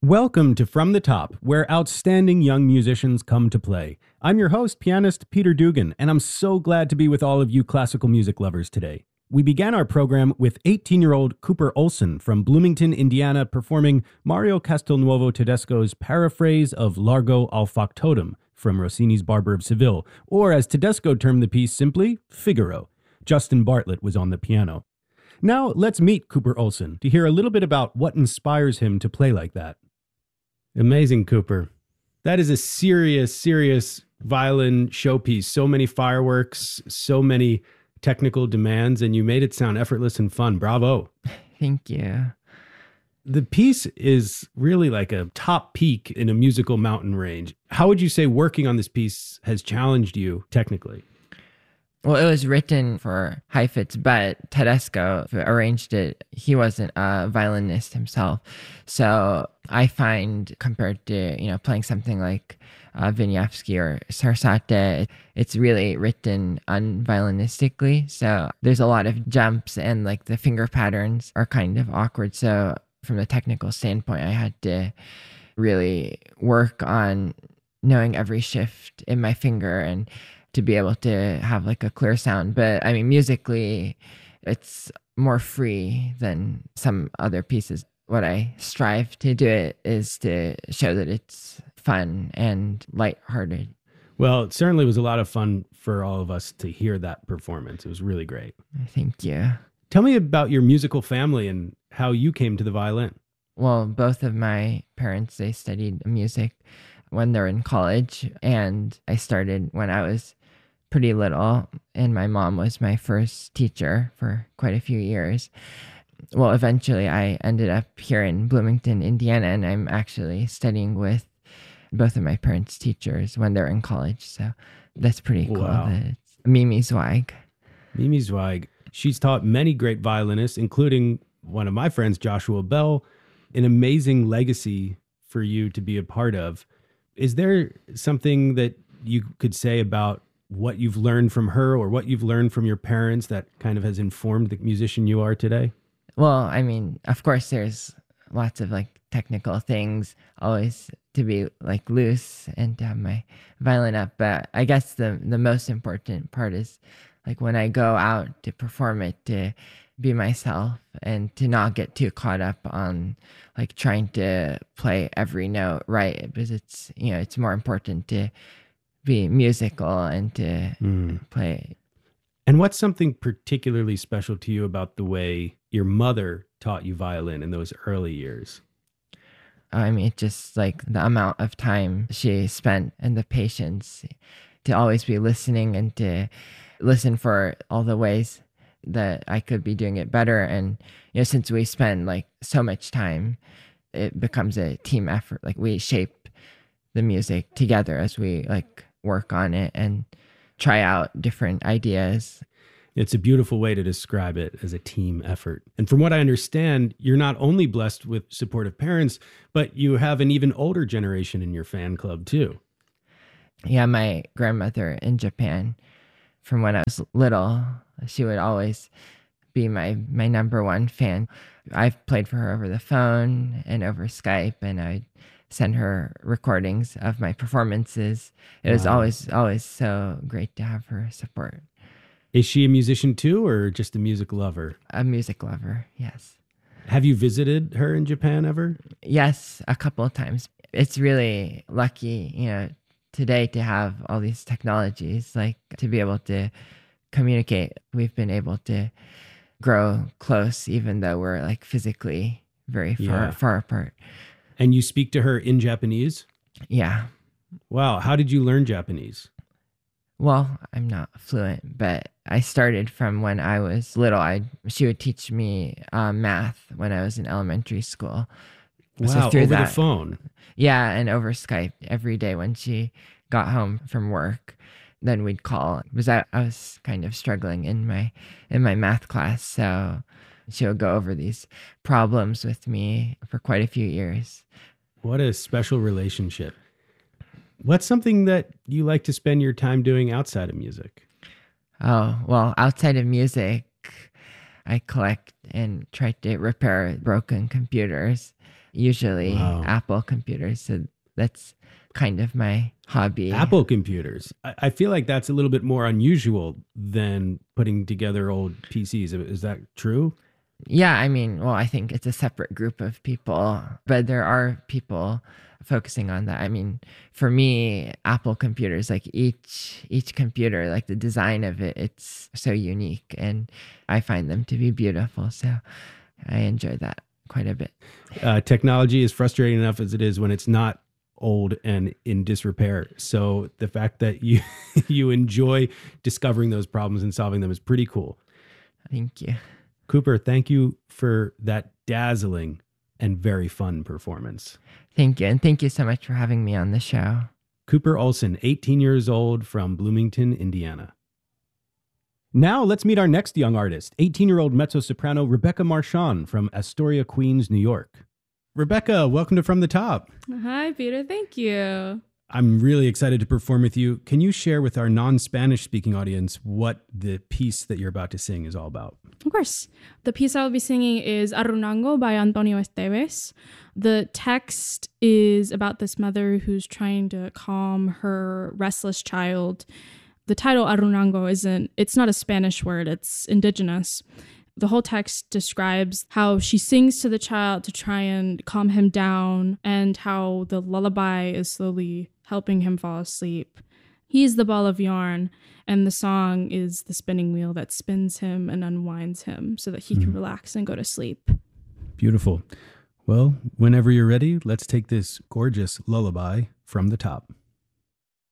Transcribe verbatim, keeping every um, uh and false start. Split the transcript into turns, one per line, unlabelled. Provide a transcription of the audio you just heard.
Welcome to From the Top, where outstanding young musicians come to play. I'm your host, pianist Peter Dugan, and I'm so glad to be with all of you classical music lovers today. We began our program with eighteen-year-old Cooper Olson from Bloomington, Indiana, performing Mario Castelnuovo Tedesco's paraphrase of Largo al Factotum from Rossini's Barber of Seville, or as Tedesco termed the piece simply, Figaro. Justin Bartlett was on the piano. Now let's meet Cooper Olson to hear a little bit about what inspires him to play like that. Amazing, Cooper. That is a serious, serious violin showpiece. So many fireworks, so many technical demands, and you made it sound effortless and fun. Bravo.
Thank you.
The piece is really like a top peak in a musical mountain range. How would you say working on this piece has challenged you technically?
Well, it was written for Heifetz, but Tedesco arranged it. He wasn't a violinist himself. So I find compared to, you know, playing something like uh, Wieniawski or Sarasate, it's really written unviolinistically. So there's a lot of jumps and like the finger patterns are kind of awkward. So from the technical standpoint, I had to really work on knowing every shift in my finger and to be able to have like a clear sound. But I mean, musically, it's more free than some other pieces. What I strive to do it is to show that it's fun and lighthearted.
Well, it certainly was a lot of fun for all of us to hear that performance. It was really great.
Thank you.
Tell me about your musical family and how you came to the violin.
Well, both of my parents, they studied music when they were in college, and I started when I was pretty little, and my mom was my first teacher for quite a few years. Well, eventually I ended up here in Bloomington, Indiana, and I'm actually studying with both of my parents' teachers when they're in college. So that's pretty cool.
Wow.
It's Mimi Zweig.
Mimi Zweig. She's taught many great violinists, including one of my friends, Joshua Bell, an amazing legacy for you to be a part of. Is there something that you could say about what you've learned from her or what you've learned from your parents that kind of has informed the musician you are today?
Well, I mean, of course, there's lots of like technical things, always to be like loose and to have my violin up. But I guess the, the most important part is like when I go out to perform it, to be myself and to not get too caught up on like trying to play every note right, because it's, you know, it's more important to be musical and to mm. play.
And what's something particularly special to you about the way your mother taught you violin in those early years?
I mean, it's just like the amount of time she spent and the patience to always be listening and to listen for all the ways that I could be doing it better. And, you know, since we spend like so much time, it becomes a team effort. Like we shape the music together as we like work on it and try out different ideas.
It's a beautiful way to describe it, as a team effort. And from what I understand, you're not only blessed with supportive parents, but you have an even older generation in your fan club too.
Yeah, my grandmother in Japan, from when I was little, she would always be my, my number one fan. I've played for her over the phone and over Skype, and I'd send her recordings of my performances. It wow. was always, always so great to have her support.
Is she a musician too, or just a music lover?
A music lover, yes.
Have you visited her in Japan ever?
Yes, a couple of times. It's really lucky, you know, today to have all these technologies, like to be able to communicate. We've been able to grow close, even though we're like physically very far, yeah. far apart.
And you speak to her in Japanese?
Yeah.
Wow. How did you learn Japanese?
Well, I'm not fluent, but I started from when I was little. I She would teach me uh, math when I was in elementary school.
Wow, so through over that, the phone?
Yeah, and over Skype every day when she got home from work. Then we'd call, because I, I was kind of struggling in my in my math class, so she would go over these problems with me for quite a few years.
What a special relationship. What's something that you like to spend your time doing outside of music?
Oh, well, outside of music, I collect and try to repair broken computers, usually
Wow.
Apple computers. So that's kind of my hobby.
Apple computers. I, I feel like that's a little bit more unusual than putting together old P Cs. Is that true?
Yeah, I mean, well, I think it's a separate group of people, but there are people focusing on that. I mean, for me, Apple computers, like each each computer, like the design of it, it's so unique, and I find them to be beautiful. So I enjoy that quite a bit.
Uh, technology is frustrating enough as it is when it's not old and in disrepair. So the fact that you you enjoy discovering those problems and solving them is pretty cool.
Thank you.
Cooper, thank you for that dazzling and very fun performance.
Thank you. And thank you so much for having me on the show.
Cooper Olson, eighteen years old, from Bloomington, Indiana. Now let's meet our next young artist, eighteen-year-old mezzo-soprano Rebecca Marchand from Astoria, Queens, New York. Rebecca, welcome to From the Top.
Hi, Peter. Thank you.
I'm really excited to perform with you. Can you share with our non-Spanish speaking audience what the piece that you're about to sing is all about?
Of course. The piece I will be singing is Arrunango by Antonio Esteves. The text is about this mother who's trying to calm her restless child. The title Arrunango isn't, it's not a Spanish word, it's indigenous. The whole text describes how she sings to the child to try and calm him down, and how the lullaby is slowly helping him fall asleep. He's the ball of yarn, and the song is the spinning wheel that spins him and unwinds him so that he can relax and go to sleep.
Beautiful. Well, whenever you're ready, let's take this gorgeous lullaby from the top.